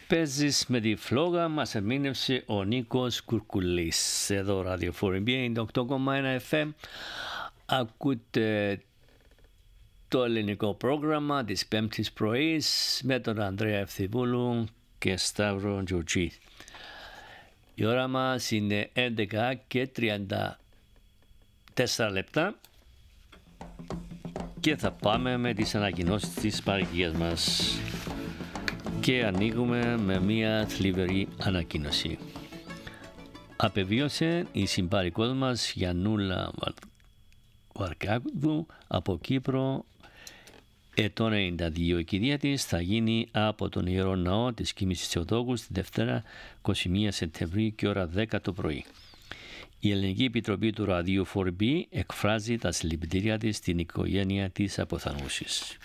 Παίζεις με τη φλόγα, μας ερμήνευσε ο Νίκος Κουρκουλής. Εδώ ραδιοφορία 98,1 FM. Ακούτε το ελληνικό πρόγραμμα της Πέμπτης πρωίς με τον Ανδρέα Ευθυμούλου και Σταύρο Τζορτζή. Η ώρα μας είναι 11 και 34 λεπτά και θα πάμε με τις ανακοινώσεις της παροικίας μας. Και ανοίγουμε με μια θλιβερή ανακοίνωση. Απεβίωσε η συμπαρικός μας Γιαννούλα Βαρκάδου από Κύπρο, ετών 92. Η κηδεία της θα γίνει από τον Ιερό Ναό της Κοίμησης Θεοτόκου τη Δευτέρα 21 Σεπτεμβρίου και ώρα 10 το πρωί. Η Ελληνική Επιτροπή του Ραδίου 4B εκφράζει τα συλληπιτήριά της στην οικογένεια της αποθανούσης.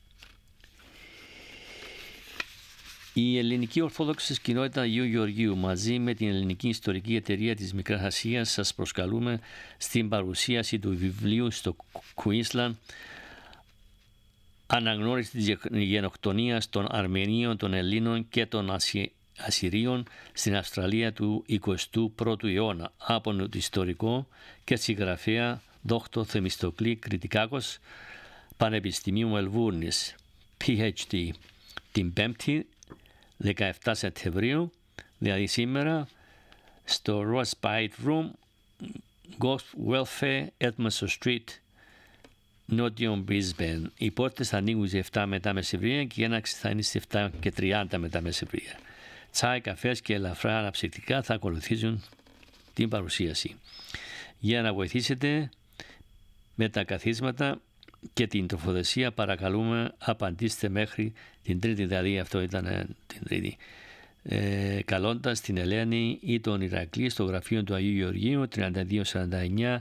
Η Ελληνική Ορθόδοξη Κοινότητα Αγίου Γεωργίου μαζί με την Ελληνική Ιστορική Εταιρεία της Μικράς Ασίας σας προσκαλούμε στην παρουσίαση του βιβλίου στο Κουίνσλαντ «Αναγνώριση της γενοκτονίας των Αρμενίων, των Ελλήνων και των Ασσυρίων στην Αυστραλία του 21ου αιώνα» από τον ιστορικό και συγγραφέα Δόκτωρ Θεμιστοκλή Κριτικάκος, Πανεπιστημίου Μελβούρνης, PhD, την 5η 17 Σεπτεμβρίου, δηλαδή σήμερα, στο Rosebud Room, Ghost Welfare, Edmondson Street, νότιο Brisbane. Οι πόρτες θα ανοίγουν στις 7 μετά μεσημβρία και η έναρξη θα είναι στις 7 και 30 μετά μεσημβρία. Τσάι, καφές και ελαφρά αναψυκτικά θα ακολουθήσουν την παρουσίαση. Για να βοηθήσετε με τα καθίσματα και την τροφοδοσία, παρακαλούμε απαντήστε μέχρι την Τρίτη, δηλαδή αυτό ήταν την Τρίτη, καλώντας την Ελένη ή τον Ηρακλή στο γραφείο του Αγίου Γεωργίου 3249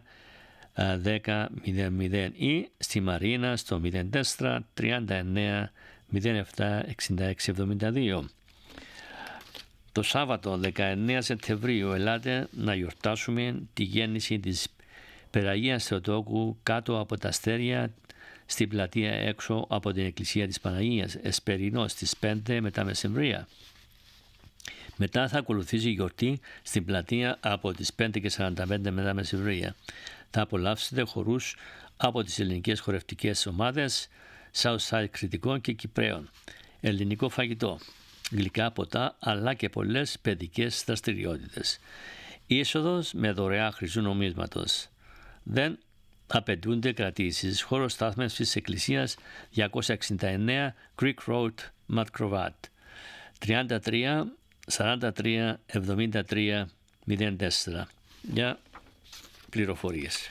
1000 ή στη Μαρίνα στο 04 39 07 66 72. Το Σάββατο 19 Σεπτεμβρίου ελάτε να γιορτάσουμε τη γέννηση της Περαγίας Θεοτόκου κάτω από τα αστέρια στην πλατεία έξω από την Εκκλησία της Παναγίας, Εσπερινό στις 5 μετά μεσημβρία. Μετά θα ακολουθήσει η γιορτή στην πλατεία από τις 5 και 45 μετά μεσημβρία. Θα απολαύσετε χορούς από τις ελληνικές χορευτικές ομάδες Southside Κρητικών και Κυπραίων, ελληνικό φαγητό, γλυκά ποτά αλλά και πολλές παιδικές δραστηριότητες. Είσοδος με δωρεά χρυσού νομίσματος. Δεν απαιτούνται κρατήσεις. Χώρος στάθμευσης της Εκκλησίας 269 Greek Road, Ματκροβάτ, 33 43 73 04 για πληροφορίες.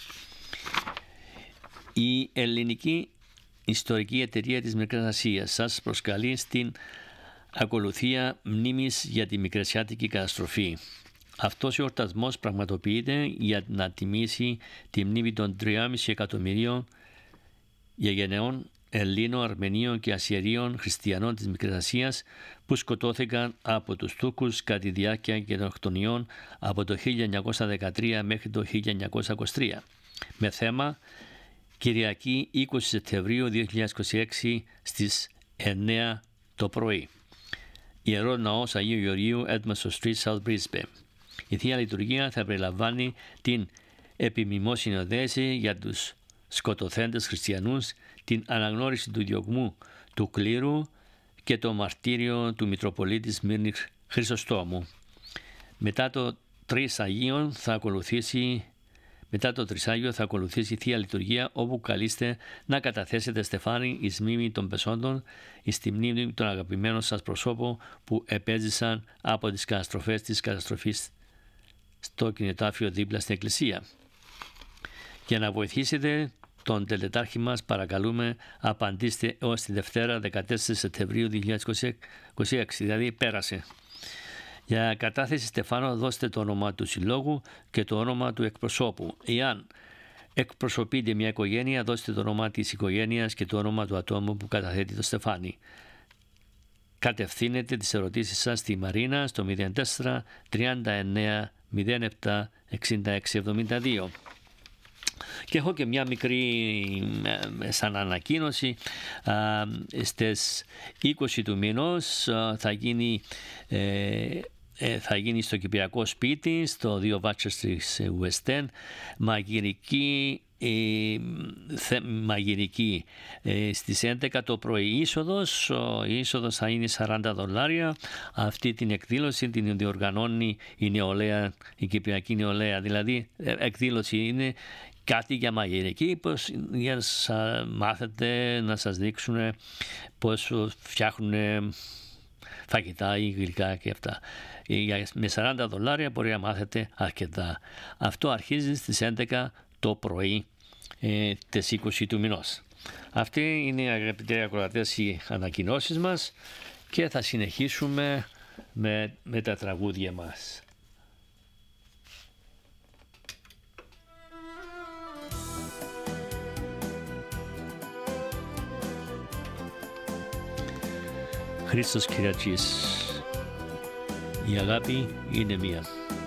Η Ελληνική Ιστορική Εταιρεία της Μικράς Ασίας σας προσκαλεί στην ακολουθία μνήμης για τη Μικρασιάτικη καταστροφή. Αυτός ο εορτασμός πραγματοποιείται για να τιμήσει τη μνήμη των 3,5 εκατομμυρίων γεγενέων Ελλήνων, Αρμενίων και Ασσυρίων χριστιανών της Μικράς Ασίας που σκοτώθηκαν από τους Τούρκους κατά τη διάρκεια γενοκτονιών από το 1913 μέχρι το 1923, με θέμα Κυριακή 20 Σεπτεμβρίου 2026 στις 9 το πρωί. Ιερός Ναός Αγίου Γεωργίου, Edmondson Street, South Brisbane. Η Θεία Λειτουργία θα περιλαμβάνει την επιμνημόσυνη δέση για τους σκοτωθέντες χριστιανούς, την αναγνώριση του διωγμού του κλήρου και το μαρτύριο του Μητροπολίτη Σμύρνη Χρυσοστόμου. Μετά το Τρισάγιο θα ακολουθήσει η Θεία Λειτουργία, όπου καλείστε να καταθέσετε στεφάνι εις μνήμη των πεσόντων, εις τη μνήμη των αγαπημένων σας προσώπων που επέζησαν από τις καταστροφές της καταστροφής στο κινητάφιο δίπλα στην Εκκλησία. Για να βοηθήσετε τον τελετάρχη μας, παρακαλούμε απαντήστε έως τη Δευτέρα 14 Σεπτεμβρίου 2026, δηλαδή πέρασε. Για κατάθεση στεφάνου δώστε το όνομα του συλλόγου και το όνομα του εκπροσώπου. Εάν εκπροσωπείτε μια οικογένεια, δώστε το όνομα της οικογένειας και το όνομα του ατόμου που καταθέτει το στεφάνι. Κατευθύνετε τις ερωτήσεις σας στη Μαρίνα στο 04 39 07 66 72. Και έχω και μια μικρή σαν ανακοίνωση. Στις 20 του μηνός θα γίνει στο Κυπριακό Σπίτι, στο 2 Βάτσες της West End, μαγειρική στις 11 το πρωί είσοδος. Η είσοδος θα είναι $40. Αυτή την εκδήλωση την διοργανώνει η νεολαία, η Κυπριακή νεολαία. Δηλαδή εκδήλωση είναι κάτι για μαγειρική, για να μάθετε, να σας δείξουν πώς φτιάχνουν φαγητά ή γλυκά και αυτά. Με $40 μπορεί να μάθετε αρκετά. Αυτό αρχίζει στις 11 το πρωί τις 20 του μηνός. Αυτή είναι, αγαπητοί ακροατές, οι ανακοινώσεις μας και θα συνεχίσουμε με τα τραγούδια μας. Χριστός Κυριάκης, η αγάπη είναι μία.